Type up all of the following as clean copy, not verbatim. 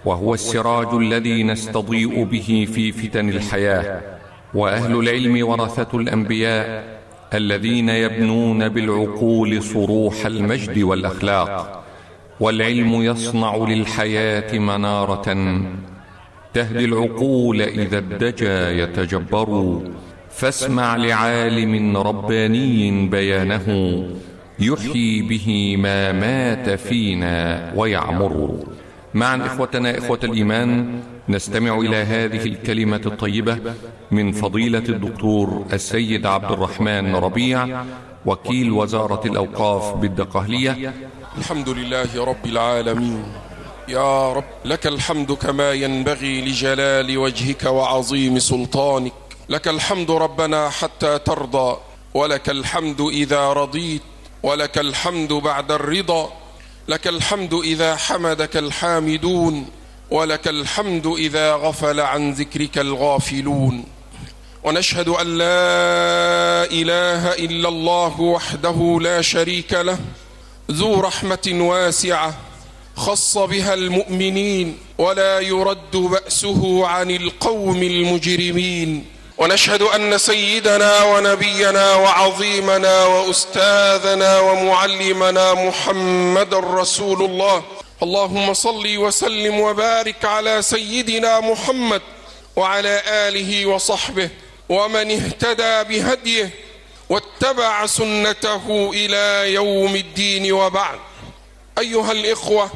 وهو السراج الذي نستضيء به في فتن الحياة. وأهل العلم ورثة الأنبياء الذين يبنون بالعقول صروح المجد والأخلاق، والعلم يصنع للحياة منارة تهدي العقول إذا الدجى يتجبر. فاسمع لعالم رباني بيانه يحيي به ما مات فينا ويعمر. معا إخوتنا إخوة الإيمان، نستمع إلى هذه الكلمة الطيبة من فضيلة الدكتور السيد عبد الرحمن ربيع، وكيل وزارة الأوقاف بالدقهلية. الحمد لله رب العالمين. يا رب لك الحمد كما ينبغي لجلال وجهك وعظيم سلطانك. لك الحمد ربنا حتى ترضى، ولك الحمد إذا رضيت، ولك الحمد بعد الرضا. لك الحمد إذا حمدك الحامدون، ولك الحمد إذا غفل عن ذكرك الغافلون. ونشهد أن لا إله إلا الله وحده لا شريك له، ذو رحمة واسعة خص بها المؤمنين، ولا يرد بأسه عن القوم المجرمين. ونشهد أن سيدنا ونبينا وعظيمنا وأستاذنا ومعلمنا محمد رسول الله. اللهم صل وسلم وبارك على سيدنا محمد وعلى آله وصحبه ومن اهتدى بهديه واتبع سنته إلى يوم الدين. وبعد، أيها الإخوة،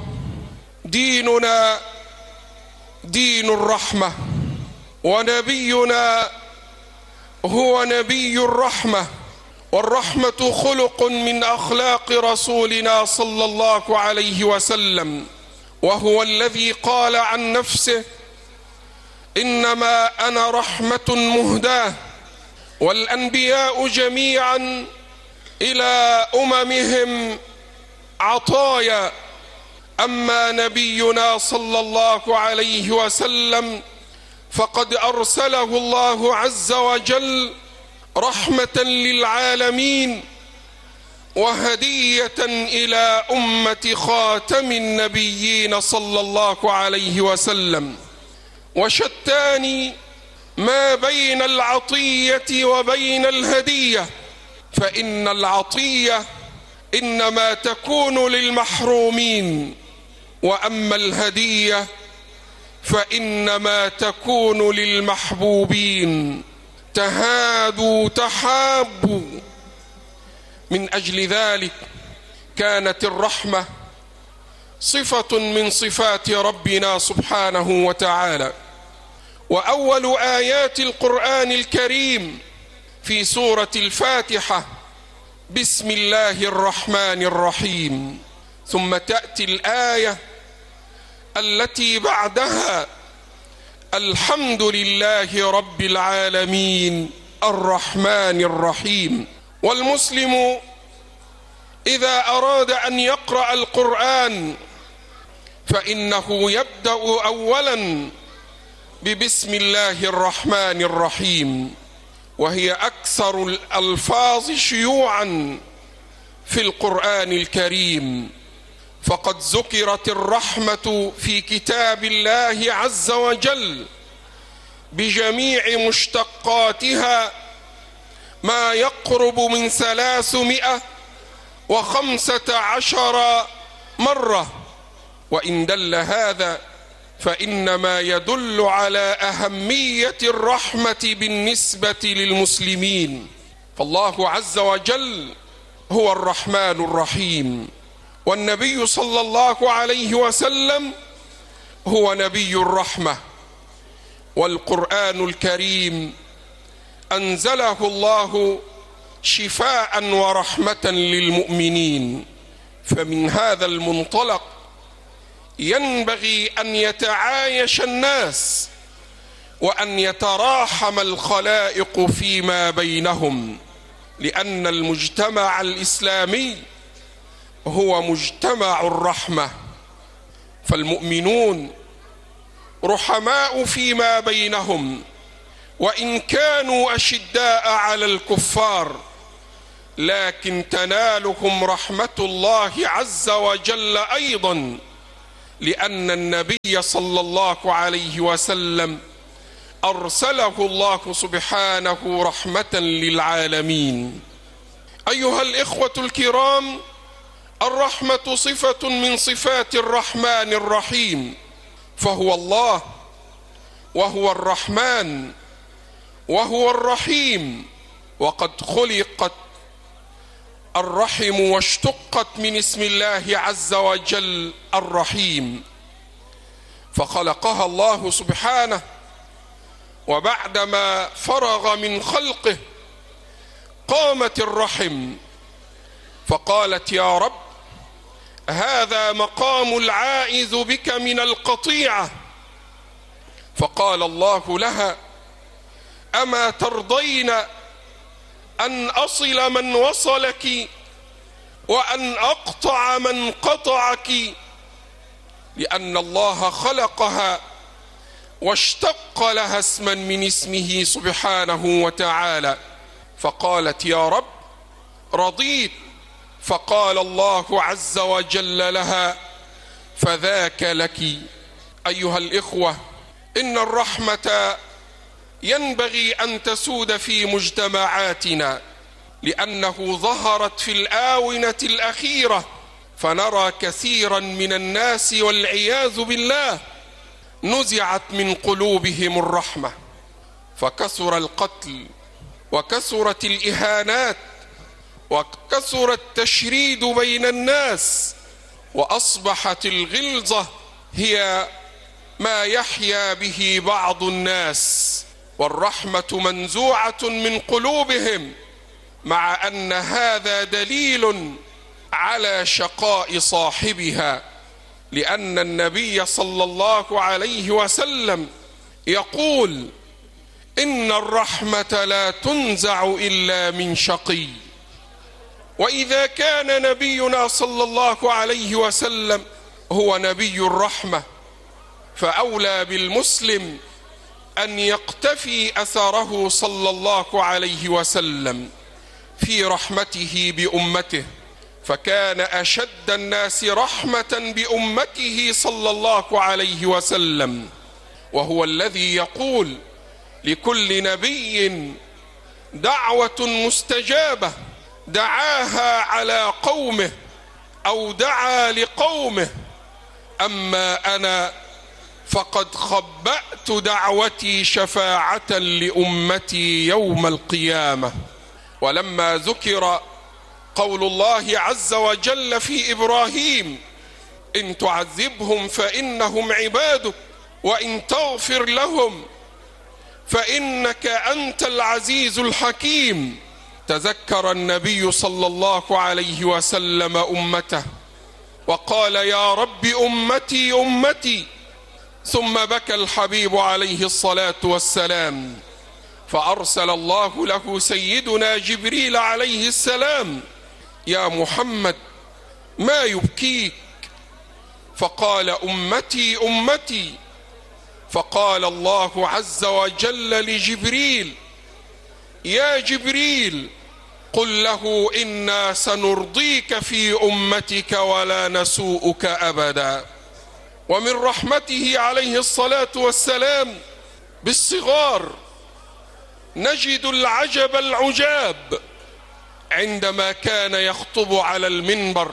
ديننا دين الرحمة، ونبينا هو نبي الرحمة، والرحمة خلق من أخلاق رسولنا صلى الله عليه وسلم، وهو الذي قال عن نفسه: إنما أنا رحمة مهداة. والأنبياء جميعا إلى أممهم عطايا، أما نبينا صلى الله عليه وسلم فقد أرسله الله عز وجل رحمة للعالمين وهدية إلى أمة خاتم النبيين صلى الله عليه وسلم. وشتان ما بين العطية وبين الهدية، فإن العطية إنما تكون للمحرومين، وأما الهدية فإنما تكون للمحبوبين. تهادوا تحابوا. من أجل ذلك كانت الرحمة صفة من صفات ربنا سبحانه وتعالى. وأول آيات القرآن الكريم في سورة الفاتحة: بسم الله الرحمن الرحيم. ثم تأتي الآية التي بعدها: الحمد لله رب العالمين الرحمن الرحيم. والمسلم إذا أراد أن يقرأ القرآن فإنه يبدأ أولا ببسم الله الرحمن الرحيم، وهي أكثر الألفاظ شيوعا في القرآن الكريم، فقد ذكرت الرحمة في كتاب الله عز وجل بجميع مشتقاتها ما يقرب من 315 مرة. وإن دل هذا فإنما يدل على أهمية الرحمة بالنسبة للمسلمين، فالله عز وجل هو الرحمن الرحيم، والنبي صلى الله عليه وسلم هو نبي الرحمة. والقرآن الكريم أنزله الله شفاء ورحمة للمؤمنين. فمن هذا المنطلق ينبغي أن يتعايش الناس وأن يتراحم الخلائق فيما بينهم، لأن المجتمع الإسلامي هو مجتمع الرحمة، فالمؤمنون رحماء فيما بينهم، وإن كانوا أشداء على الكفار، لكن تنالهم رحمة الله عز وجل أيضا لأن النبي صلى الله عليه وسلم أرسله الله سبحانه رحمة للعالمين. أيها الإخوة الكرام، الرحمة صفة من صفات الرحمن الرحيم، فهو الله وهو الرحمن وهو الرحيم، وقد خلقت الرحم واشتقت من اسم الله عز وجل الرحيم، فخلقها الله سبحانه، وبعدما فرغ من خلقه قامت الرحم فقالت: يا رب، هذا مقام العائذ بك من القطيعة. فقال الله لها: أما ترضين أن أصل من وصلك وأن أقطع من قطعك؟ لأن الله خلقها واشتق لها اسما من اسمه سبحانه وتعالى. فقالت: يا رب، رضيت. فقال الله عز وجل لها: فذاك لك. أيها الإخوة، إن الرحمة ينبغي أن تسود في مجتمعاتنا، لأنه ظهرت في الآونة الأخيرة، فنرى كثيرا من الناس والعياذ بالله نزعت من قلوبهم الرحمة، فكثر القتل وكثرت الإهانات وكثر التشريد بين الناس، وأصبحت الغلظة هي ما يحيا به بعض الناس، والرحمة منزوعة من قلوبهم، مع أن هذا دليل على شقاء صاحبها، لأن النبي صلى الله عليه وسلم يقول: إن الرحمة لا تنزع إلا من شقي. وإذا كان نبينا صلى الله عليه وسلم هو نبي الرحمة، فأولى بالمسلم أن يقتفي أثره صلى الله عليه وسلم في رحمته بأمته، فكان أشد الناس رحمة بأمته صلى الله عليه وسلم، وهو الذي يقول: لكل نبي دعوة مستجابة دعاها على قومه أو دعا لقومه، أما أنا فقد خبأت دعوتي شفاعة لأمتي يوم القيامة. ولما ذكر قول الله عز وجل في إبراهيم: إن تعذبهم فإنهم عبادك وإن تغفر لهم فإنك أنت العزيز الحكيم، تذكر النبي صلى الله عليه وسلم أمته وقال: يا رب أمتي أمتي. ثم بكى الحبيب عليه الصلاة والسلام، فأرسل الله له سيدنا جبريل عليه السلام: يا محمد، ما يبكيك؟ فقال: أمتي أمتي. فقال الله عز وجل لجبريل: يا جبريل، قل له إنا سنرضيك في أمتك ولا نسوءك أبدا. ومن رحمته عليه الصلاة والسلام بالصغار نجد العجب العجاب عندما كان يخطب على المنبر،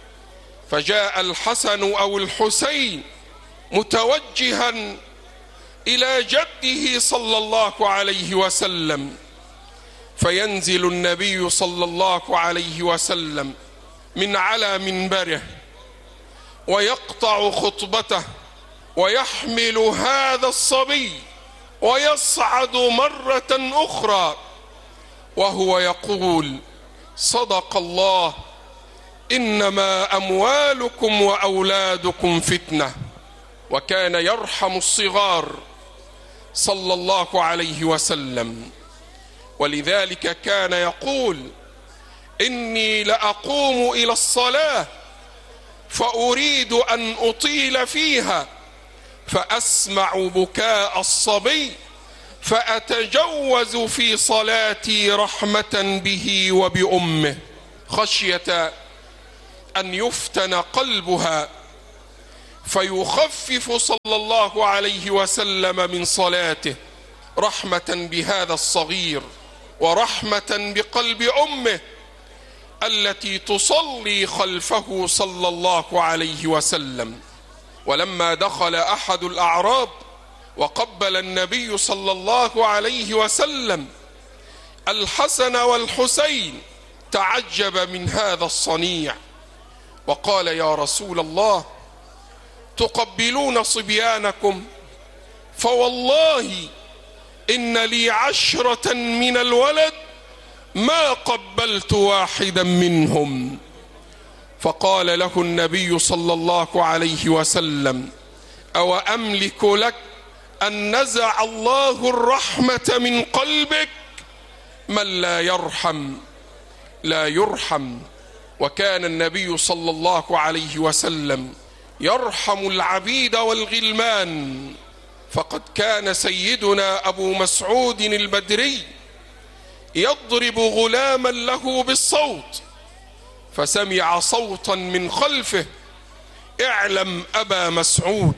فجاء الحسن أو الحسين متوجها إلى جده صلى الله عليه وسلم، فينزل النبي صلى الله عليه وسلم من على منبره ويقطع خطبته ويحمل هذا الصبي ويصعد مرة أخرى وهو يقول: صدق الله، إنما أموالكم وأولادكم فتنة. وكان يرحم الصغار صلى الله عليه وسلم، ولذلك كان يقول: إني لأقوم إلى الصلاة فأريد أن أطيل فيها، فأسمع بكاء الصبي فأتجوز في صلاتي رحمة به وبأمه، خشية أن يفتن قلبها فيخفف صلى الله عليه وسلم من صلاته رحمة بهذا الصغير ورحمة بقلب أمه التي تصلي خلفه صلى الله عليه وسلم. ولما دخل أحد الأعراب وقبل النبي صلى الله عليه وسلم الحسن والحسين تعجب من هذا الصنيع وقال: يا رسول الله، تقبلون صبيانكم؟ فوالله إن لي 10 من الولد ما قبلت واحدا منهم. فقال له النبي صلى الله عليه وسلم: أو أملك لك أن نزع الله الرحمة من قلبك؟ من لا يرحم لا يرحم. وكان النبي صلى الله عليه وسلم يرحم العبيد والغلمان، فقد كان سيدنا أبو مسعود البدري يضرب غلاما له بالصوت، فسمع صوتا من خلفه: اعلم أبا مسعود.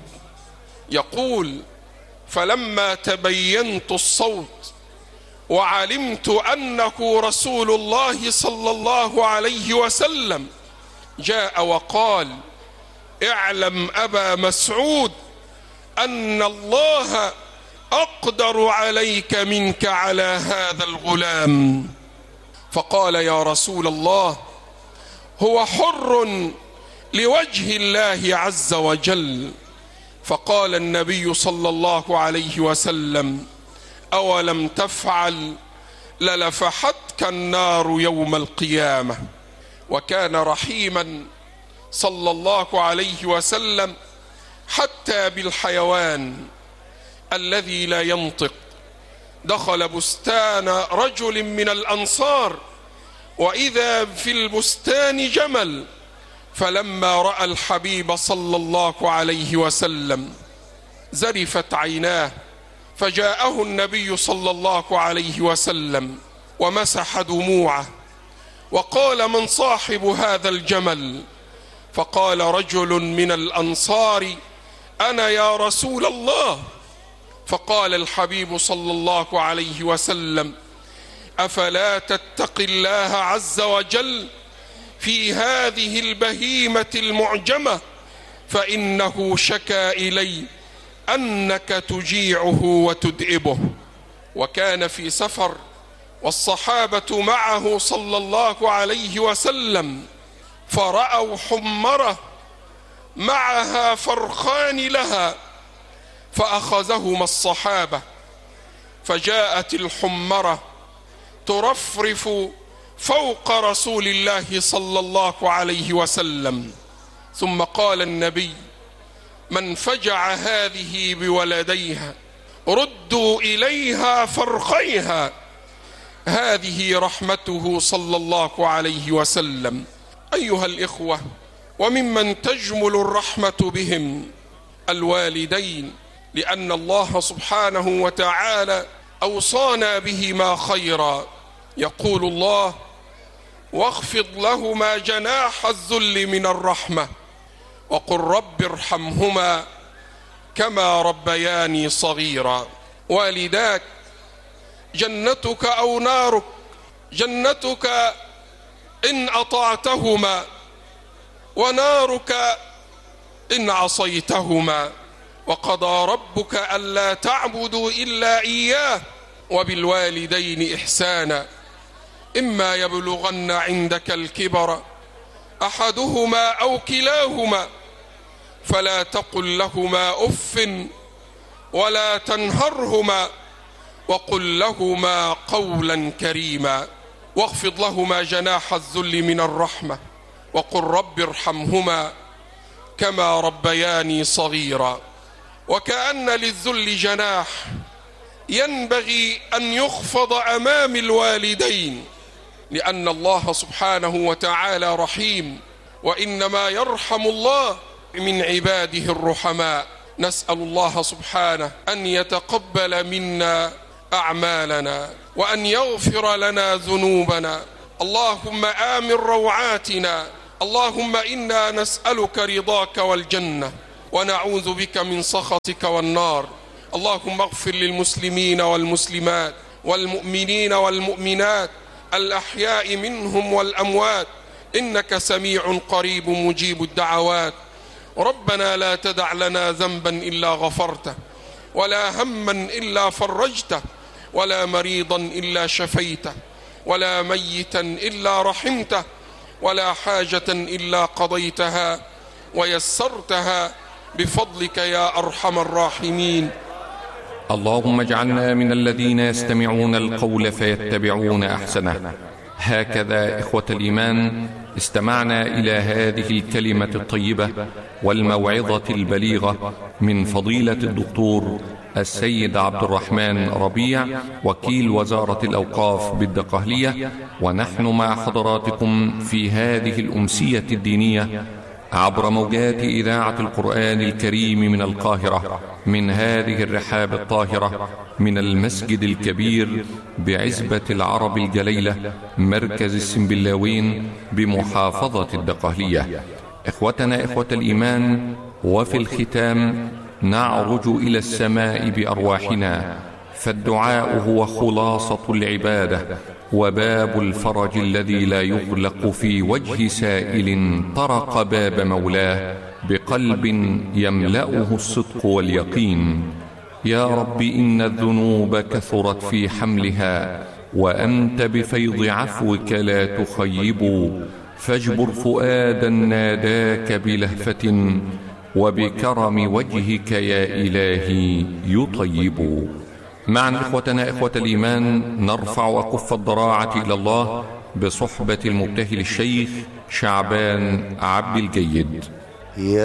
يقول: فلما تبينت الصوت وعلمت أنه رسول الله صلى الله عليه وسلم جاء وقال: اعلم أبا مسعود أن الله أقدر عليك منك على هذا الغلام. فقال: يا رسول الله، هو حر لوجه الله عز وجل. فقال النبي صلى الله عليه وسلم: أولم تفعل للفحتك النار يوم القيامة. وكان رحيما صلى الله عليه وسلم حتى بالحيوان الذي لا ينطق. دخل بستان رجل من الأنصار وإذا في البستان جمل، فلما رأى الحبيب صلى الله عليه وسلم زرفت عيناه، فجاءه النبي صلى الله عليه وسلم ومسح دموعه وقال: من صاحب هذا الجمل؟ فقال رجل من الأنصار: أنا يا رسول الله. فقال الحبيب صلى الله عليه وسلم: أفلا تتقي الله عز وجل في هذه البهيمة المعجمة؟ فإنه شكا إلي أنك تجيعه وتدئبه. وكان في سفر والصحابة معه صلى الله عليه وسلم، فرأوا حمرة معها فرخان لها، فأخذهما الصحابة، فجاءت الحمرة ترفرف فوق رسول الله صلى الله عليه وسلم. ثم قال النبي: من فجع هذه بولديها ردوا إليها فرخيها. هذه رحمته صلى الله عليه وسلم. أيها الإخوة، وممن تجمل الرحمة بهم الوالدين، لأن الله سبحانه وتعالى أوصانا بهما خيرا. يقول الله: واخفض لهما جناح الذل من الرحمة وقل رب ارحمهما كما ربياني صغيرا. والداك جنتك أو نارك. جنتك إن أطعتهما، ونارك إن عصيتهما. وقضى ربك ألا تعبدوا إلا إياه وبالوالدين إحسانا. إما يبلغن عندك الكبر أحدهما أو كلاهما فلا تقل لهما أف ولا تنهرهما وقل لهما قولا كريما. واخفض لهما جناح الذل من الرحمة وقل رب ارحمهما كما ربياني صغيرا. وكأن للذل جناح ينبغي أن يخفض أمام الوالدين، لأن الله سبحانه وتعالى رحيم، وإنما يرحم الله من عباده الرحماء. نسأل الله سبحانه أن يتقبل منا أعمالنا وأن يغفر لنا ذنوبنا. اللهم آمن روعاتنا. اللهم إنا نسألك رضاك والجنة ونعوذ بك من سخطك والنار. اللهم اغفر للمسلمين والمسلمات والمؤمنين والمؤمنات الأحياء منهم والأموات، إنك سميع قريب مجيب الدعوات. ربنا لا تدع لنا ذنبا إلا غفرته، ولا هما إلا فرجته، ولا مريضا إلا شفيته، ولا ميتا إلا رحمته، ولا حاجة إلا قضيتها ويسرتها بفضلك يا أرحم الراحمين. اللهم اجعلنا من الذين يستمعون القول فيتبعون أحسنه. هكذا إخوة الإيمان استمعنا إلى هذه الكلمة الطيبة والموعظة البليغة من فضيلة الدكتور السيد عبد الرحمن ربيع وكيل وزارة الأوقاف بالدقهلية، ونحن مع حضراتكم في هذه الأمسية الدينية عبر موجات إذاعة القرآن الكريم من القاهرة، من هذه الرحاب الطاهرة، من المسجد الكبير بعزبة العرب الجليلة مركز السنبلاوين بمحافظة الدقهلية. إخوتنا إخوة الإيمان، وفي الختام نعرج إلى السماء بأرواحنا، فالدعاء هو خلاصة العبادة وباب الفرج الذي لا يغلق في وجه سائل طرق باب مولاه بقلب يملأه الصدق واليقين. يا رب إن الذنوب كثرت في حملها، وأنت بفيض عفوك لا تخيب، فاجبر فؤادا ناداك بلهفة، وبكرم وجهك يا إلهي يطيب. معا إخوتنا إخوة الإيمان نرفع أكف الضراعة إلى الله بصحبة المبتهل الشيخ شعبان عبد الجيد.